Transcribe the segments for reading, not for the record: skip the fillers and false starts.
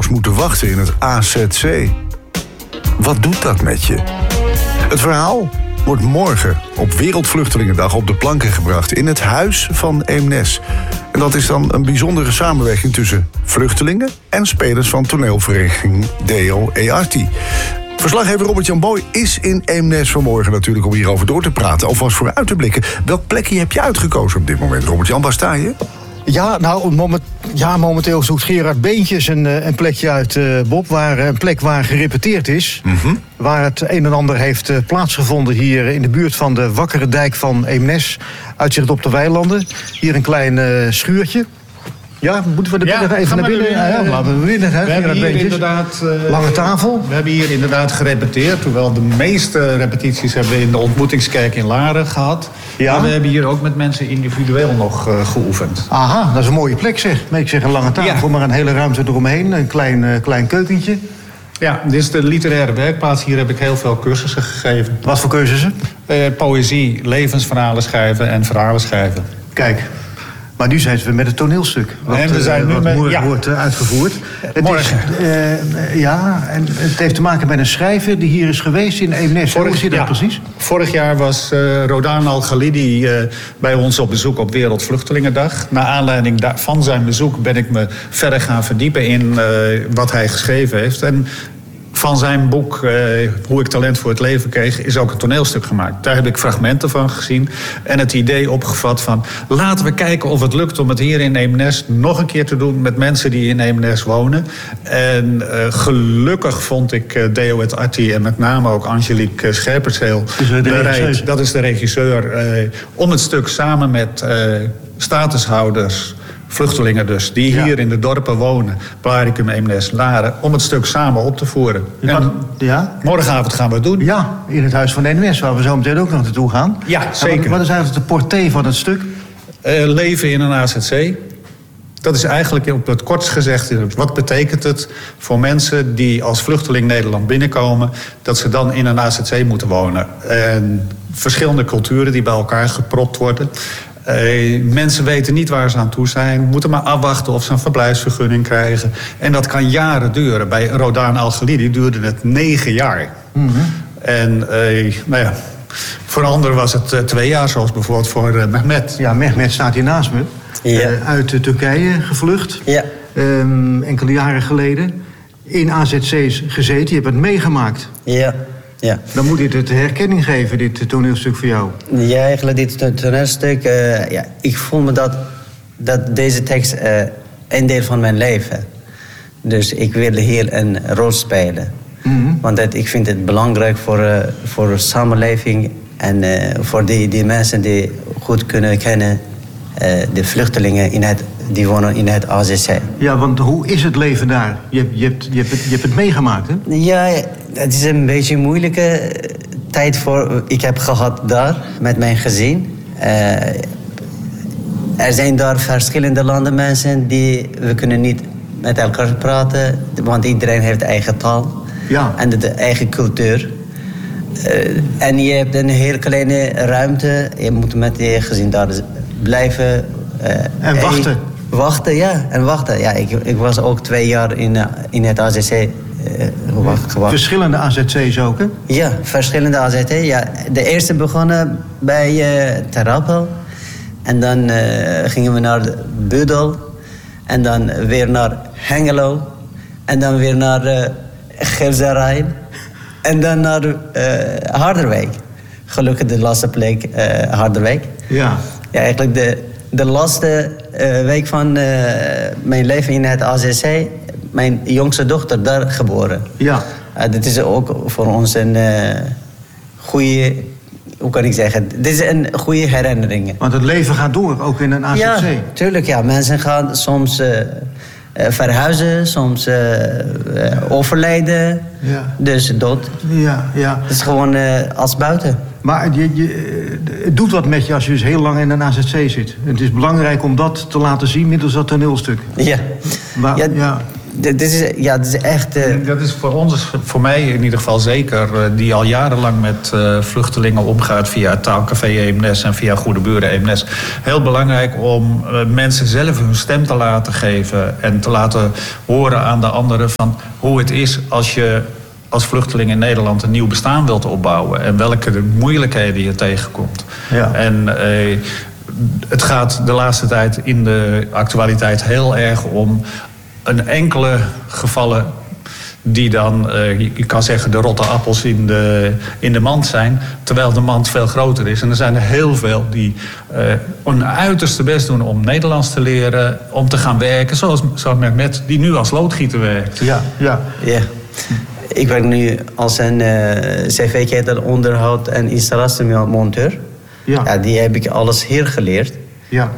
dakloos moeten wachten in het AZC. Wat doet dat met je? Het verhaal wordt morgen op Wereldvluchtelingendag op de planken gebracht in het Huis van Eemnes. En dat is dan een bijzondere samenwerking tussen vluchtelingen en spelers van toneelvereniging Deo e Arti. Verslaggever Robert-Jan Boy is in Eemnes vanmorgen natuurlijk om hierover door te praten. Alvast vooruit te blikken. Welk plekje heb je uitgekozen op dit moment, Robert-Jan? Waar sta je? Ja, nou, momenteel zoekt Gerard Beentjes een plekje uit, Bob. Een plek waar gerepeteerd is. Mm-hmm. Waar het een en ander heeft plaatsgevonden hier in de buurt van de Wakkere Dijk van Eemnes. Uitzicht op de weilanden. Hier een klein schuurtje. Ja, moeten we even naar binnen? Ja, laten we binnen. We hebben hier inderdaad... lange tafel. We hebben hier inderdaad gerepeteerd. Hoewel de meeste repetities hebben we in de ontmoetingskerk in Laren gehad. Ja. Maar we hebben hier ook met mensen individueel nog geoefend. Aha, dat is een mooie plek zeg. Ik zeg een lange tafel, maar een hele ruimte eromheen. Een klein keukentje. Ja, dit is de literaire werkplaats. Hier heb ik heel veel cursussen gegeven. Wat voor cursussen? Poëzie, levensverhalen schrijven en verhalen schrijven. Kijk. Maar nu zijn we met het toneelstuk. Wat morgen wordt uitgevoerd. Morgen. En het heeft te maken met een schrijver die hier is geweest in Eemnes. Hoe zit dat precies? Vorig jaar was Rodan Al-Khalidi bij ons op bezoek op Wereldvluchtelingendag. Naar aanleiding van zijn bezoek ben ik me verder gaan verdiepen in wat hij geschreven heeft. En van zijn boek, Hoe ik talent voor het leven kreeg, is ook een toneelstuk gemaakt. Daar heb ik fragmenten van gezien en het idee opgevat van... laten we kijken of het lukt om het hier in Eemnes nog een keer te doen... met mensen die in Eemnes wonen. En gelukkig vond ik Deo et Arti en met name ook Angelique Scherpertseel bereid. Dat is de regisseur. Om het stuk samen met statushouders... vluchtelingen dus, die hier in de dorpen wonen... Blaricum, Eemnes, Laren, om het stuk samen op te voeren. Morgenavond gaan we het doen. Ja, in het Huis van Eemnes, waar we zo meteen ook nog naartoe gaan. Ja, zeker. Wat is eigenlijk de portée van het stuk? Leven in een AZC. Dat is eigenlijk op het kortst gezegd... wat betekent het voor mensen die als vluchteling Nederland binnenkomen... dat ze dan in een AZC moeten wonen. En verschillende culturen die bij elkaar gepropt worden... mensen weten niet waar ze aan toe zijn. Moeten maar afwachten of ze een verblijfsvergunning krijgen. En dat kan jaren duren. Bij Rodan Al-Khalidi duurde het 9 jaar. Mm-hmm. En voor anderen was het 2 jaar, zoals bijvoorbeeld voor Mehmet. Ja, Mehmet staat hier naast me. Ja. Uit Turkije gevlucht. Ja. Enkele jaren geleden. In AZC's gezeten. Je hebt het meegemaakt. Ja. Ja. Dan moet dit het herkenning geven, dit toneelstuk voor jou. Ja, eigenlijk dit toneelstuk... ik voel me dat deze tekst een deel van mijn leven. Dus ik wil hier een rol spelen. Mm-hmm. Want ik vind het belangrijk voor de samenleving... en voor die mensen die goed kunnen kennen... de vluchtelingen die wonen in het AZC. Ja, want hoe is het leven daar? Je hebt het meegemaakt, hè? Ja, het is een beetje een moeilijke tijd ik heb gehad daar met mijn gezin. Er zijn daar verschillende landen mensen we kunnen niet met elkaar praten, want iedereen heeft eigen taal en de eigen cultuur. En je hebt een heel kleine ruimte. Je moet met je gezin daar blijven. En wachten. Wachten. Ja, ik was ook 2 jaar in het AZC gewacht. Verschillende AZC's ook, hè? Ja, verschillende AZC. Ja. De eerste begonnen bij Terapel. En dan gingen we naar Budel. En dan weer naar Hengelo. En dan weer naar Geelzerijn. En dan naar Harderwijk. Gelukkig de laatste plek Harderwijk. Ja. Ja, eigenlijk de laatste week van mijn leven in het AZC... mijn jongste dochter daar geboren. Ja. Dit is ook voor ons een goede... Hoe kan ik zeggen? Dit is een goede herinnering. Want het leven gaat door, ook in een AZC. Ja, tuurlijk. Ja. Mensen gaan soms verhuizen, soms overlijden. Ja. Dus dood. Ja. Het is gewoon als buiten. Maar het doet wat met je als je dus heel lang in een AZC zit. Het is belangrijk om dat te laten zien middels dat toneelstuk. Ja. dit is echt... Dat is voor ons, voor mij in ieder geval zeker, die al jarenlang met vluchtelingen omgaat via het taalcafé Eemnes en via Goede Buren Eemnes. Heel belangrijk om mensen zelf hun stem te laten geven en te laten horen aan de anderen van hoe het is als je als vluchteling in Nederland een nieuw bestaan wilt opbouwen en welke de moeilijkheden je tegenkomt. Ja. En het gaat de laatste tijd in de actualiteit heel erg om een enkele gevallen die dan, je kan zeggen, de rotte appels in de mand zijn, terwijl de mand veel groter is. En er zijn er heel veel die hun uiterste best doen om Nederlands te leren, om te gaan werken, zoals Mehmet, die nu als loodgieter werkt. Ja. Ik werk nu als een cv-ketel onderhoud en installatiemonteur. Ja, die heb ik alles hier geleerd. Ja.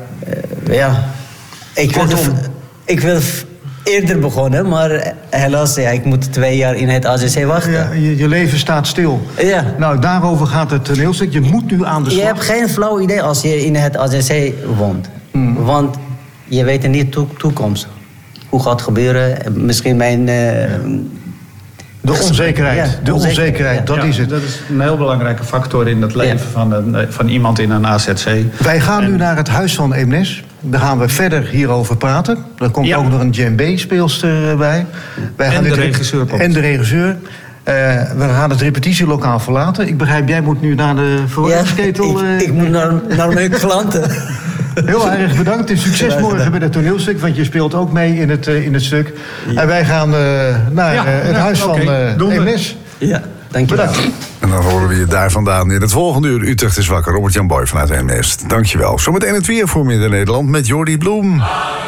Ik wil eerder begonnen, maar helaas, ik moet 2 jaar in het AZC wachten. Ja, je leven staat stil. Ja. Nou, daarover gaat het toneelstuk. Je moet nu aan de slag. Je hebt geen flauw idee als je in het AZC woont. Want je weet niet de toekomst. Hoe gaat het gebeuren? Misschien mijn... De onzekerheid, dat is het. Dat is een heel belangrijke factor in het leven van iemand in een AZC. Wij gaan nu naar het Huis van Eemnes. Daar gaan we verder hierover praten. Er komt ook nog een djembe-speelster bij. En de regisseur komt. En de regisseur. We gaan het repetitielokaal verlaten. Ik begrijp, jij moet nu naar de verwarmingsketel. Ik moet naar mijn klanten. Heel erg bedankt en succes morgen bij het toneelstuk, want je speelt ook mee in het stuk. Ja. En wij gaan naar het huis van Eemnes. Ja, dankjewel. Bedankt. En dan horen we je daar vandaan in het volgende uur. Utrecht is wakker. Robert-Jan Boy vanuit Eemnes. Dankjewel. Zometeen het weer voor Midden-Nederland met Jordi Bloem.